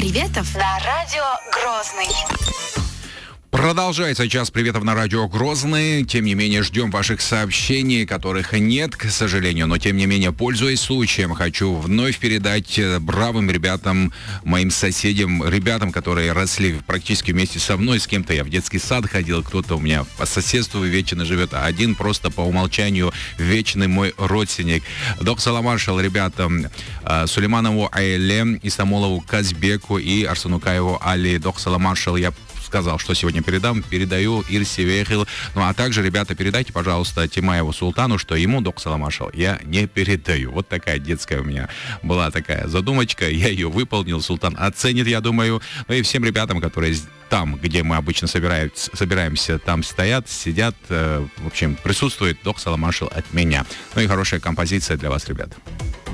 приветов на радио Грозный. Продолжается час приветов на радио Грозный. Тем не менее, ждем ваших сообщений, которых нет, к сожалению. Но, тем не менее, пользуясь случаем, хочу вновь передать бравым ребятам, моим соседям, ребятам, которые росли практически вместе со мной. С кем-то я в детский сад ходил, кто-то у меня по соседству вечно живет, а один просто по умолчанию вечный мой родственник. Док Саламашал ребятам Сулейманову Айле, Исамолову Казбеку и Арсанукаеву Али. Док Саламашал, я сказал, что сегодня передаю Ирсе Вехил. Ну, а также, ребята, передайте, пожалуйста, Тимаеву Султану, что ему, Док Саламашал, я не передаю. Вот такая детская у меня была такая задумочка, я ее выполнил, Султан оценит, я думаю. Ну и всем ребятам, которые там, где мы обычно собираемся, там стоят, сидят, в общем, присутствует Док Саламашал от меня. Ну и хорошая композиция для вас, ребята.